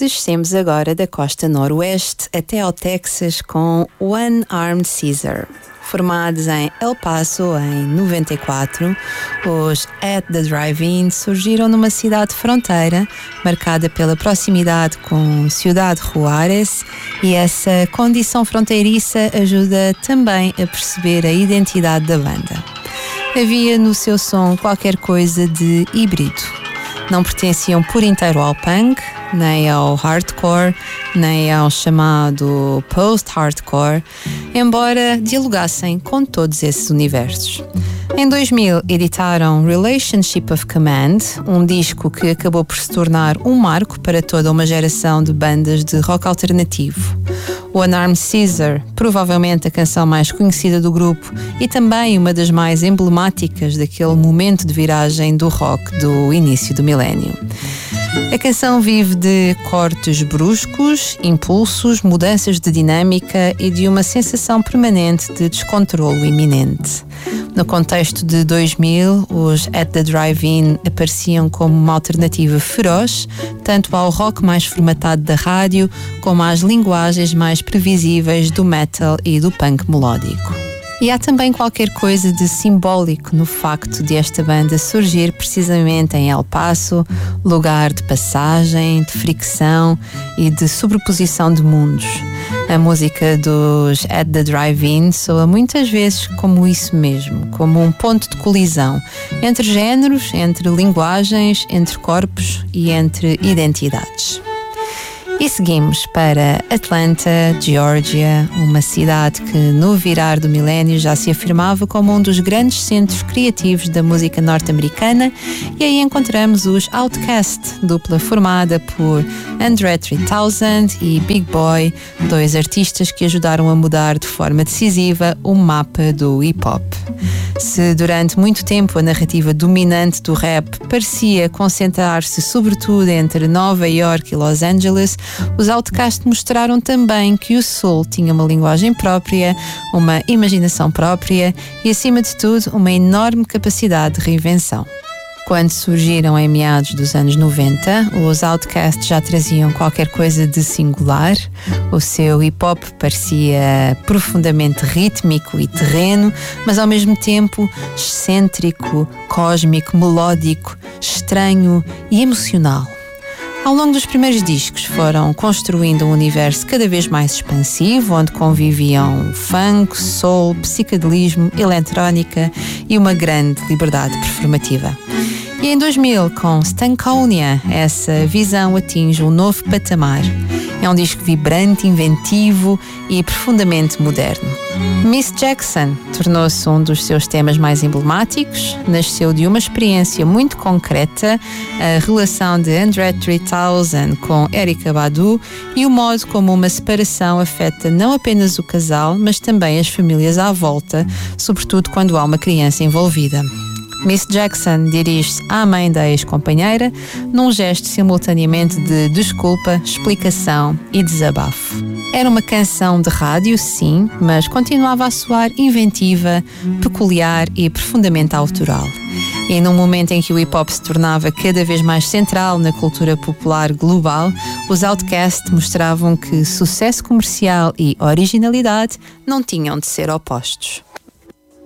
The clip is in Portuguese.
Descemos agora da costa noroeste até ao Texas com One Armed Caesar. Formados em El Paso em 94, os At The Drive-In surgiram numa cidade fronteira marcada pela proximidade com Ciudad Juárez, e essa condição fronteiriça ajuda também a perceber a identidade da banda. Havia no seu som qualquer coisa de híbrido. Não pertenciam por inteiro ao punk, nem ao hardcore, nem ao chamado post-hardcore, embora dialogassem com todos esses universos. Em 2000 editaram Relationship of Command, um disco que acabou por se tornar um marco para toda uma geração de bandas de rock alternativo. One Armed Caesar, provavelmente a canção mais conhecida do grupo e também uma das mais emblemáticas daquele momento de viragem do rock do início do milénio. A canção vive de cortes bruscos, impulsos, mudanças de dinâmica e de uma sensação permanente de descontrolo iminente. No contexto de 2000, os At The Drive-In apareciam como uma alternativa feroz, tanto ao rock mais formatado da rádio, como às linguagens mais previsíveis do metal e do punk melódico. E há também qualquer coisa de simbólico no facto de esta banda surgir precisamente em El Paso, lugar de passagem, de fricção e de sobreposição de mundos. A música dos At The Drive-In soa muitas vezes como isso mesmo, como um ponto de colisão entre géneros, entre linguagens, entre corpos e entre identidades. E seguimos para Atlanta, Geórgia, uma cidade que no virar do milénio já se afirmava como um dos grandes centros criativos da música norte-americana, e aí encontramos os Outkast, dupla formada por Andre 3000 e Big Boi, dois artistas que ajudaram a mudar de forma decisiva o mapa do hip-hop. Se durante muito tempo a narrativa dominante do rap parecia concentrar-se sobretudo entre Nova York e Los Angeles, os Outkast mostraram também que o soul tinha uma linguagem própria, uma imaginação própria e, acima de tudo, uma enorme capacidade de reinvenção. Quando surgiram em meados dos anos 90, os Outkast já traziam qualquer coisa de singular. O seu hip-hop parecia profundamente rítmico e terreno, mas ao mesmo tempo excêntrico, cósmico, melódico, estranho e emocional. Ao longo dos primeiros discos foram construindo um universo cada vez mais expansivo, onde conviviam funk, soul, psicadelismo, eletrónica e uma grande liberdade performativa. E em 2000, com Stankonia, essa visão atinge um novo patamar. É um disco vibrante, inventivo e profundamente moderno. Miss Jackson tornou-se um dos seus temas mais emblemáticos, nasceu de uma experiência muito concreta, a relação de Andre 3000 com Erykah Badu e o modo como uma separação afeta não apenas o casal, mas também as famílias à volta, sobretudo quando há uma criança envolvida. Miss Jackson dirige-se à mãe da ex-companheira num gesto simultaneamente de desculpa, explicação e desabafo. Era uma canção de rádio, sim, mas continuava a soar inventiva, peculiar e profundamente autoral. E num momento em que o hip-hop se tornava cada vez mais central na cultura popular global, os Outkast mostravam que sucesso comercial e originalidade não tinham de ser opostos.